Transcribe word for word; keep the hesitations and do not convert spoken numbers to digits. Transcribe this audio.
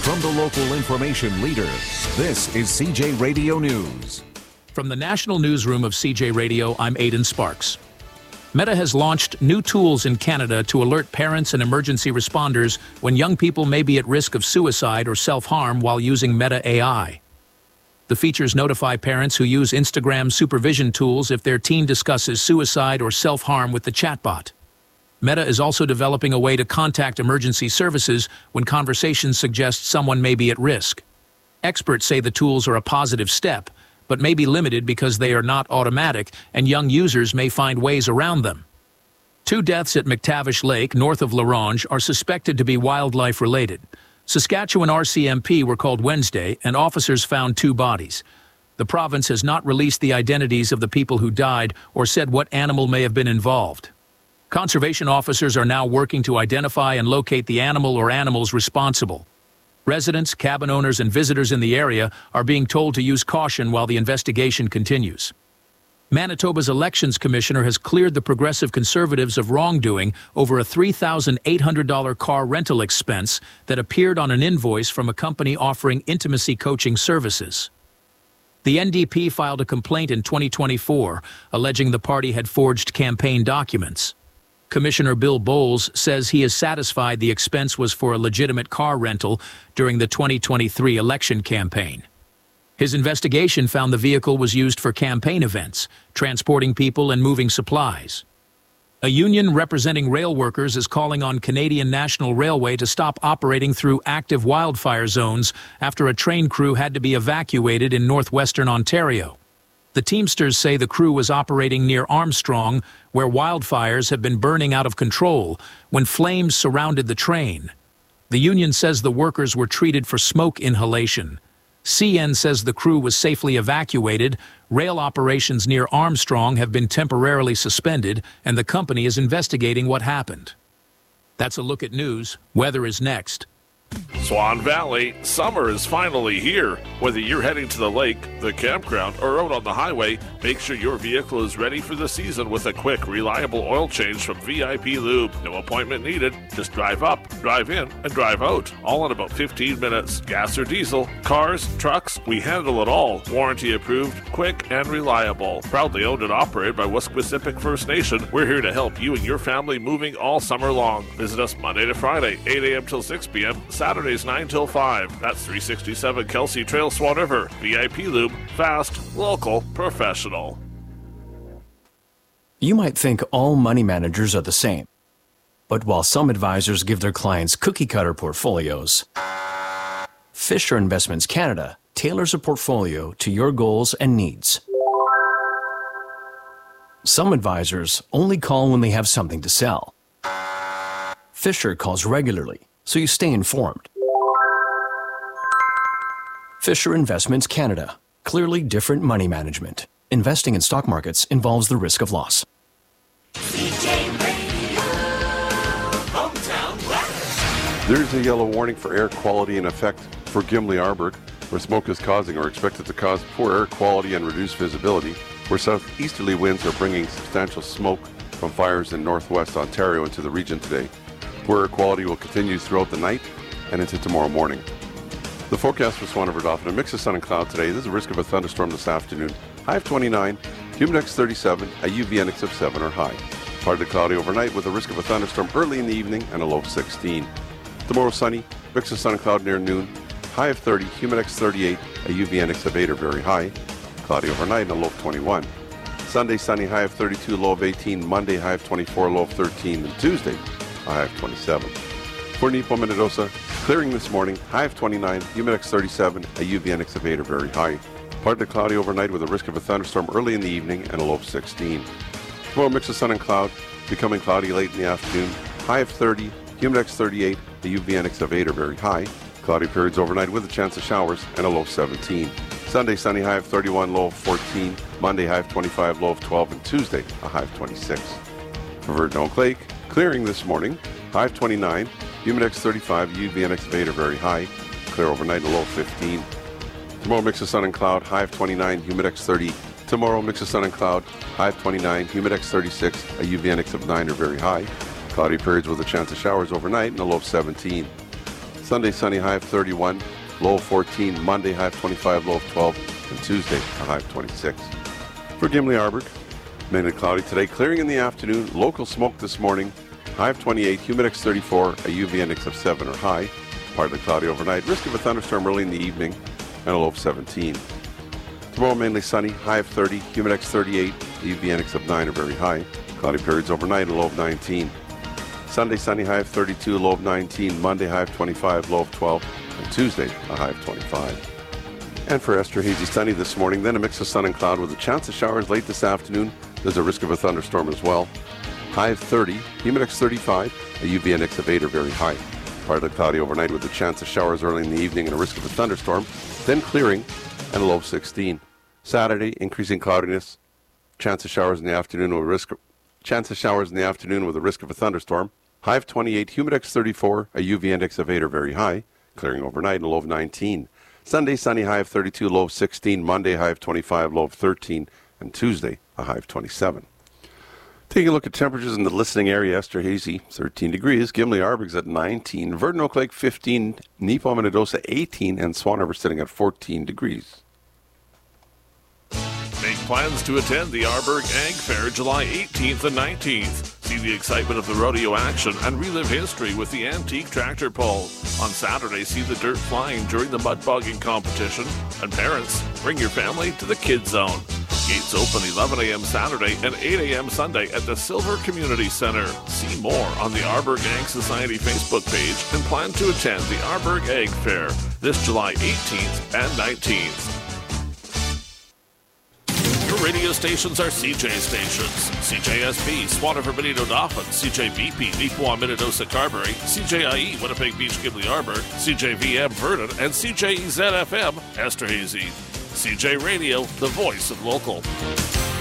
From the local information leader, this is C J Radio News. From the National Newsroom of C J Radio, I'm Aidan Sparks. Meta has launched new tools in Canada to alert parents and emergency responders when young people may be at risk of suicide or self-harm while using Meta A I. The features notify parents who use Instagram supervision tools if their teen discusses suicide or self-harm with the chatbot. Meta is also developing a way to contact emergency services when conversations suggest someone may be at risk. Experts say the tools are a positive step, but may be limited because they are not automatic and young users may find ways around them. Two deaths at McTavish Lake, north of La Ronge, are suspected to be wildlife-related. Saskatchewan R C M P were called Wednesday, and officers found two bodies. The province has not released the identities of the people who died or said what animal may have been involved. Conservation officers are now working to identify and locate the animal or animals responsible. Residents, cabin owners, and visitors in the area are being told to use caution while the investigation continues. Manitoba's Elections Commissioner has cleared the Progressive Conservatives of wrongdoing over a three thousand eight hundred dollars car rental expense that appeared on an invoice from a company offering intimacy coaching services. The N D P filed a complaint in twenty twenty-four, alleging the party had forged campaign documents. Commissioner Bill Bowles says he is satisfied the expense was for a legitimate car rental during the twenty twenty-three election campaign. His investigation found the vehicle was used for campaign events, transporting people and moving supplies. A union representing rail workers is calling on Canadian National Railway to stop operating through active wildfire zones after a train crew had to be evacuated in northwestern Ontario. The Teamsters say the crew was operating near Armstrong, where wildfires have been burning out of control, when flames surrounded the train. The union says the workers were treated for smoke inhalation. C N says the crew was safely evacuated. Rail operations near Armstrong have been temporarily suspended, and the company is investigating what happened. That's a look at news. Weather is next. Swan Valley, summer is finally here. Whether you're heading to the lake, the campground, or out on the highway, make sure your vehicle is ready for the season with a quick, reliable oil change from V I P Lube. No appointment needed. Just drive up, drive in, and drive out. All in about fifteen minutes. Gas or diesel, cars, trucks, we handle it all. Warranty approved, quick, and reliable. Proudly owned and operated by Wesquisipic First Nation, we're here to help you and your family moving all summer long. Visit us Monday to Friday, eight a.m. till six p.m., Saturdays nine till five. That's three sixty-seven Kelsey Trail, Swan River. V I P Lube, fast, local, professional. You might think all money managers are the same. But while some advisors give their clients cookie-cutter portfolios, Fisher Investments Canada tailors a portfolio to your goals and needs. Some advisors only call when they have something to sell. Fisher calls regularly, so you stay informed. Fisher Investments Canada. Clearly different money management. Investing in stock markets involves the risk of loss. C J Radio, Hometown West. There's a yellow warning for air quality in effect for Gimli Arbour, where smoke is causing or expected to cause poor air quality and reduced visibility, where southeasterly winds are bringing substantial smoke from fires in northwest Ontario into the region today. Poor air quality will continue throughout the night and into tomorrow morning. The forecast for Swan River Dauphin, a mix of sun and cloud today. There's a risk of a thunderstorm this afternoon. High of twenty-nine, humid index thirty-seven, a U V index of seven or high. Partly cloudy overnight with a risk of a thunderstorm early in the evening and a low of sixteen. Tomorrow sunny, mix of sun and cloud near noon. High of thirty, humid index thirty-eight, a U V index of eight or very high. Cloudy overnight and a low of twenty-one. Sunday sunny, high of thirty-two, low of eighteen. Monday high of twenty-four, low of thirteen. And Tuesday, a high of twenty-seven. For Nipo Minnedosa, clearing this morning, high of twenty-nine, humid index thirty-seven, a U V index of eight or very high. Partly cloudy overnight with a risk of a thunderstorm early in the evening and a low of sixteen. Tomorrow mix of sun and cloud, becoming cloudy late in the afternoon, high of thirty, humid index thirty-eight, a U V index of eight or very high. Cloudy periods overnight with a chance of showers and a low of seventeen. Sunday sunny, high of thirty-one, low of fourteen. Monday high of twenty-five, low of twelve. And Tuesday a high of twenty-six. For Verdun Oak Lake, clearing this morning, high of twenty-nine, humid index thirty-five, U V index of eight or very high. Clear overnight, a low of fifteen. Tomorrow mix of sun and cloud, high of twenty-nine, humid index thirty. Tomorrow mix of sun and cloud, high of twenty-nine, humid index thirty-six, a U V index of nine or very high. Cloudy periods with a chance of showers overnight and a low of seventeen. Sunday, sunny, high of thirty-one, low of fourteen. Monday, high of twenty-five, low of twelve. And Tuesday, a high of twenty-six. For Gimli-Arberg, mainly cloudy today, clearing in the afternoon, local smoke this morning, high of twenty-eight, humidex thirty-four, a U V index of seven or high, partly cloudy overnight, risk of a thunderstorm early in the evening, and a low of seventeen. Tomorrow, mainly sunny, high of thirty, humidex thirty-eight, a U V index of nine or very high, cloudy periods overnight, a low of nineteen. Sunday, sunny, high of thirty-two, low of nineteen, Monday, high of twenty-five, low of twelve, and Tuesday, a high of twenty-five. And for Esterhazy, sunny this morning, then a mix of sun and cloud with a chance of showers late this afternoon. There's a risk of a thunderstorm as well. High of thirty, humidex thirty-five, a U V index of eight or very high. Partly cloudy overnight with a chance of showers early in the evening and a risk of a thunderstorm. Then clearing and a low of sixteen. Saturday, increasing cloudiness, chance of showers in the afternoon with a risk chance of showers in the afternoon with a risk of a thunderstorm. High of twenty-eight, humidex thirty-four, a U V index of eight or very high. Clearing overnight and a low of nineteen. Sunday, sunny, high of thirty-two, low of sixteen. Monday, high of twenty-five, low of thirteen. And Tuesday, a high of twenty-seven. Taking a look at temperatures in the listening area, Esterhazy, thirteen degrees. Gimli-Arberg's at nineteen. Verdon Oak Lake, fifteen. Neepawa, Minnedosa, eighteen. And Swan River sitting at fourteen degrees. Make plans to attend the Arberg Ag Fair July eighteenth and nineteenth. See the excitement of the rodeo action and relive history with the antique tractor pull. On Saturday, see the dirt flying during the mud bogging competition. And parents, bring your family to the Kids Zone. Gates open eleven a.m. Saturday and eight a.m. Sunday at the Silver Community Center. See more on the Arberg Ag Society Facebook page and plan to attend the Arberg Ag Fair this July eighteenth and nineteenth. Your radio stations are C J stations. C J S P, Swan River, Benito Dauphin, C J B P, Neepawa, Minnedosa, Carberry, C J I E, Winnipeg Beach, Gimli-Arberg, C J V M, Verdon, and C J E Z F M, Esterhazy. C J Radio, the voice of local.